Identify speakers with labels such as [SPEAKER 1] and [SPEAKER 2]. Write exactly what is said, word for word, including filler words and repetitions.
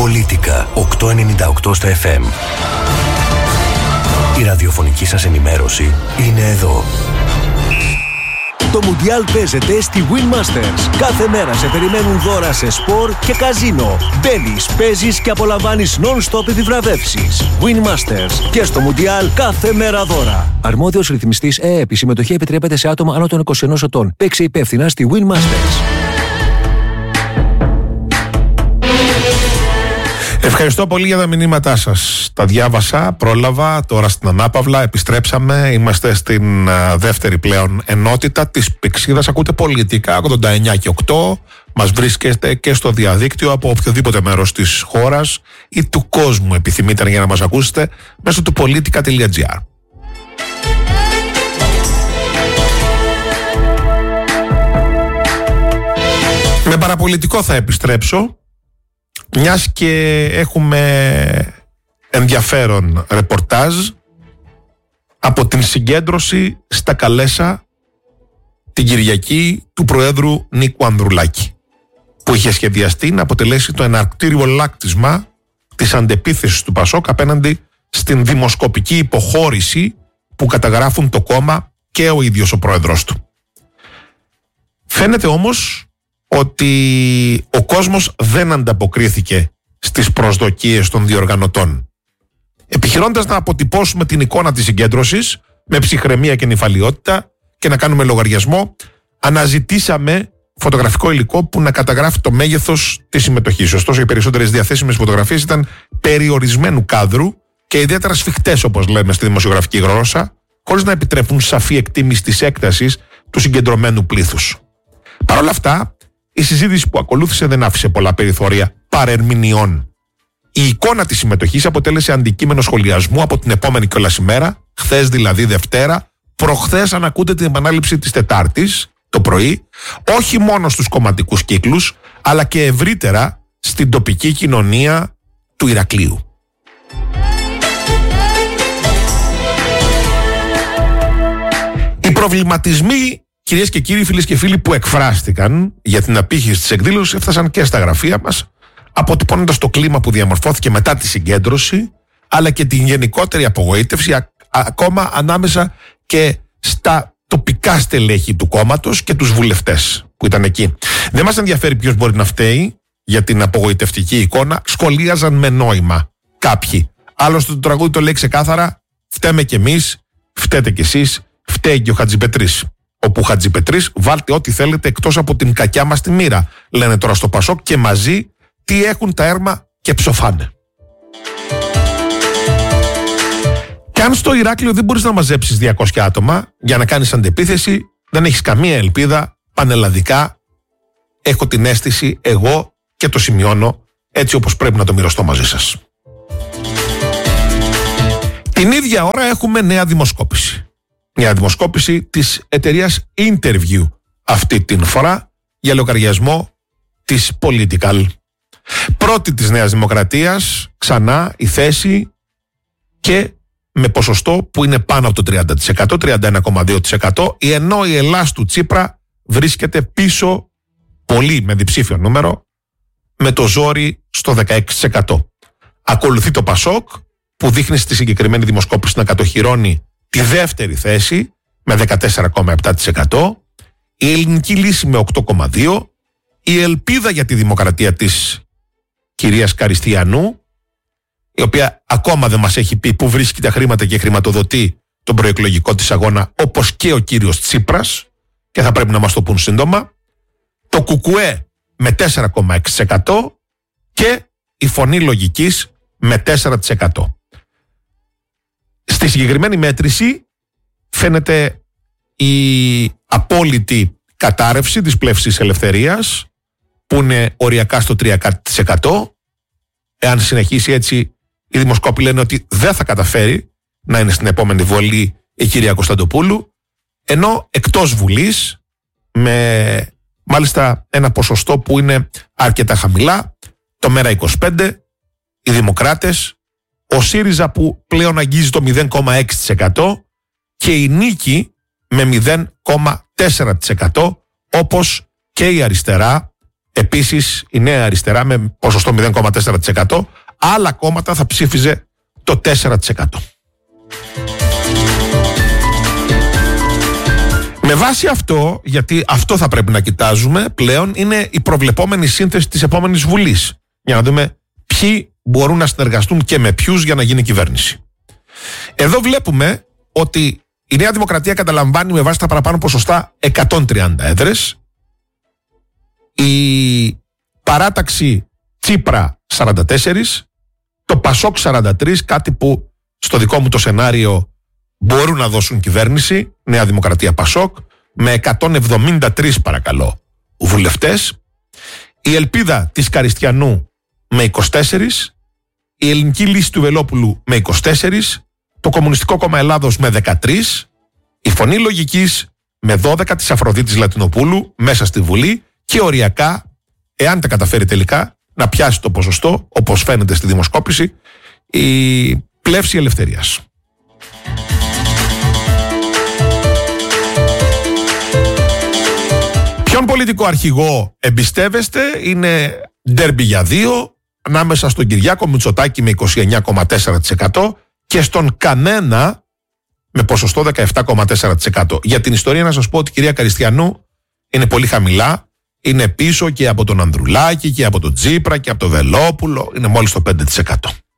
[SPEAKER 1] Πολίτικα οκτακόσια ενενήντα οκτώ στα εφ εμ. Η ραδιοφωνική σας ενημέρωση είναι εδώ. Το Μουντιάλ παίζεται στη Win Masters. Κάθε μέρα σε περιμένουν δώρα σε σπορ και καζίνο. Μπαίνεις, παίζεις και απολαμβάνεις non-stop επιβραβεύσεις. Win Masters. Και στο Μουντιάλ κάθε μέρα δώρα. Αρμόδιος ρυθμιστής ΕΕΠ. Η συμμετοχή επιτρέπεται σε άτομα άνω των είκοσι ενός ετών. Παίξε υπεύθυνα στη Win Masters.
[SPEAKER 2] Ευχαριστώ πολύ για τα μηνύματά σας. Τα διάβασα, πρόλαβα, τώρα στην ανάπαυλα, επιστρέψαμε. Είμαστε στην α, δεύτερη πλέον ενότητα της Πηξίδας. Ακούτε Πολιτικά ογδόντα εννιά και οκτώ. Μας βρίσκεστε και στο διαδίκτυο από οποιοδήποτε μέρος της χώρας ή του κόσμου επιθυμείτε για να μας ακούσετε μέσω του πολιτικά τελεία τζι άρ. Με παραπολιτικό θα επιστρέψω, μιας και έχουμε ενδιαφέρον ρεπορτάζ από την συγκέντρωση στα Καλέσσα την Κυριακή του Προέδρου Νίκου Ανδρουλάκη, που είχε σχεδιαστεί να αποτελέσει το εναρκτήριο λάκτισμα της αντεπίθεσης του Πασόκ απέναντι στην δημοσκοπική υποχώρηση που καταγράφουν το κόμμα και ο ίδιος ο πρόεδρος του. Φαίνεται όμως ότι ο κόσμος δεν ανταποκρίθηκε στις προσδοκίες των διοργανωτών. Επιχειρώντας να αποτυπώσουμε την εικόνα της συγκέντρωσης με ψυχραιμία και νηφαλιότητα και να κάνουμε λογαριασμό, αναζητήσαμε φωτογραφικό υλικό που να καταγράφει το μέγεθος της συμμετοχής. Ωστόσο, οι περισσότερες διαθέσιμες φωτογραφίες ήταν περιορισμένου κάδρου και ιδιαίτερα σφιχτές, όπως λέμε στη δημοσιογραφική γλώσσα, χωρίς να επιτρέπουν σαφή εκτίμηση της έκτασης του συγκεντρωμένου πλήθους. Παρ' όλα αυτά, η συζήτηση που ακολούθησε δεν άφησε πολλά περιθώρια παρερμηνιών. Η εικόνα της συμμετοχής αποτέλεσε αντικείμενο σχολιασμού από την επόμενη κιόλας ημέρα, χθες δηλαδή Δευτέρα, προχθές αν ακούτε την επανάληψη της Τετάρτης το πρωί, όχι μόνο στους κομματικούς κύκλους, αλλά και ευρύτερα στην τοπική κοινωνία του Ηρακλείου. Οι προβληματισμοί, κυρίες και κύριοι, φίλες και φίλοι, που εκφράστηκαν για την απήχηση της εκδήλωσης έφτασαν και στα γραφεία μας, αποτυπώνοντας το κλίμα που διαμορφώθηκε μετά τη συγκέντρωση, αλλά και την γενικότερη απογοήτευση α, ακόμα ανάμεσα και στα τοπικά στελέχη του κόμματος και τους βουλευτές που ήταν εκεί. Δεν μας ενδιαφέρει ποιος μπορεί να φταίει για την απογοητευτική εικόνα, σχολίαζαν με νόημα κάποιοι. Άλλωστε το τραγούδι το λέει ξεκάθαρα, φταίμε κι εμείς, φταίτε κι εσείς, φταίει και ο Χατζηπετρής. Όπου Χατζηπετρής, βάλτε ό,τι θέλετε εκτός από την κακιά μας τη μοίρα, λένε τώρα στο Πασόκ, και μαζί τι έχουν τα έρμα και ψοφάνε. Και αν στο Ηράκλειο δεν μπορείς να μαζέψεις διακόσια άτομα για να κάνεις αντεπίθεση, δεν έχεις καμία ελπίδα πανελλαδικά, έχω την αίσθηση εγώ, και το σημειώνω έτσι όπως πρέπει να το μοιραστώ μαζί σας. Την ίδια ώρα έχουμε νέα δημοσκόπηση. Μια δημοσκόπηση της εταιρείας Interview αυτή την φορά για λογαριασμό της Political. Πρώτη της Νέας Δημοκρατίας, ξανά η θέση, και με ποσοστό που είναι πάνω από το τριάντα τοις εκατό, τριάντα ένα κόμμα δύο τοις εκατό, ενώ η Ελλάς του Τσίπρα βρίσκεται πίσω, πολύ με διψήφιο νούμερο, με το ζόρι στο δεκαέξι τοις εκατό. Ακολουθεί το Πασόκ, που δείχνει στη συγκεκριμένη δημοσκόπηση να κατοχυρώνει τη δεύτερη θέση με δεκατέσσερα κόμμα επτά τοις εκατό, η Ελληνική Λύση με οκτώ κόμμα δύο τοις εκατό, η Ελπίδα για τη Δημοκρατία της κυρίας Καριστιανού, η οποία ακόμα δεν μας έχει πει που βρίσκει τα χρήματα και χρηματοδοτεί τον προεκλογικό της αγώνα, όπως και ο κύριος Τσίπρας, και θα πρέπει να μας το πούν σύντομα, το Κουκουέ με τέσσερα κόμμα έξι τοις εκατό και η Φωνή Λογικής με τέσσερα τοις εκατό. Στη συγκεκριμένη μέτρηση φαίνεται η απόλυτη κατάρρευση της πλεύσης ελευθερίας, που είναι οριακά στο τρία τοις εκατό. Εάν συνεχίσει έτσι, οι δημοσκόποι λένε ότι δεν θα καταφέρει να είναι στην επόμενη βολή η κυρία Κωνσταντοπούλου, ενώ εκτός Βουλής, με μάλιστα ένα ποσοστό που είναι αρκετά χαμηλά, το Μέρα είκοσι πέντε, οι Δημοκράτες, ο ΣΥΡΙΖΑ που πλέον αγγίζει το μηδέν κόμμα έξι τοις εκατό και η Νίκη με μηδέν κόμμα τέσσερα τοις εκατό, όπως και η Αριστερά Επίσης η Νέα Αριστερά με ποσοστό μηδέν κόμμα τέσσερα τοις εκατό. Άλλα κόμματα θα ψήφιζε το τέσσερα τοις εκατό. Με βάση αυτό, γιατί αυτό θα πρέπει να κοιτάζουμε πλέον, είναι η προβλεπόμενη σύνθεση της επόμενης Βουλής. Για να δούμε ποιοι μπορούν να συνεργαστούν και με ποιους για να γίνει κυβέρνηση. Εδώ βλέπουμε ότι η Νέα Δημοκρατία καταλαμβάνει με βάση τα παραπάνω ποσοστά εκατόν τριάντα έδρες. Η παράταξη Τσίπρα σαράντα τέσσερα, το Πασόκ σαράντα τρία, κάτι που στο δικό μου το σενάριο μπορούν να δώσουν κυβέρνηση, Νέα Δημοκρατία Πασόκ, με εκατόν εβδομήντα τρία παρακαλώ βουλευτές. Η Ελπίδα της Καριστιανού με είκοσι τέσσερα, η Ελληνική Λύση του Βελόπουλου με είκοσι τέσσερα, το Κομμουνιστικό Κόμμα Ελλάδος με δεκατρία, η Φωνή Λογικής με δώδεκα της Αφροδίτης Λατινοπούλου μέσα στη Βουλή και οριακά, εάν τα καταφέρει τελικά, να πιάσει το ποσοστό, όπως φαίνεται στη δημοσκόπηση, η Πλεύση Ελευθερίας. Ποιον πολιτικό αρχηγό εμπιστεύεστε? Είναι ντέρμπι για δύο, ανάμεσα στον Κυριάκο Μητσοτάκη με είκοσι εννέα κόμμα τέσσερα τοις εκατό και στον κανένα με ποσοστό δεκαεπτά κόμμα τέσσερα τοις εκατό. Για την ιστορία να σας πω ότι η κυρία Καριστιανού είναι πολύ χαμηλά, είναι πίσω και από τον Ανδρουλάκη και από τον Τσίπρα και από τον Βελόπουλο, είναι μόλις το πέντε τοις εκατό.